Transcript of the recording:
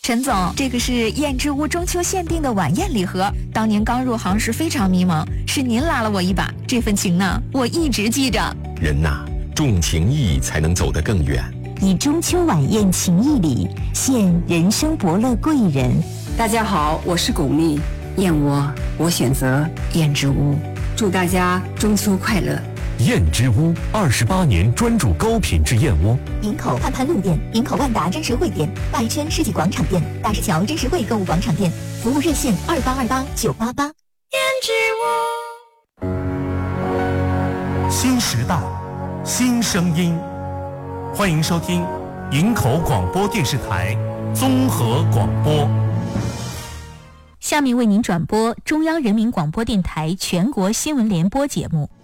陈总，这个是燕之屋中秋限定的晚宴礼盒，当年刚入行时非常迷茫，是您拉了我一把，这份情呢，我一直记着。 人呐，重情义才能走得更远。 以中秋晚宴情谊礼，献人生伯乐贵人。 大家好，我是巩俐，燕窝我选择燕之屋，祝大家中秋快乐。 燕之屋28年专注高品质燕窝。 营口盼盼路店、营口万达真实汇店、外圈世纪广场店、大石桥真实汇购物广场店，服务热线2828-988。 燕之屋， 新时代，新声音，欢迎收听营口广播电视台综合广播。 下面为您转播中央人民广播电台全国新闻联播节目。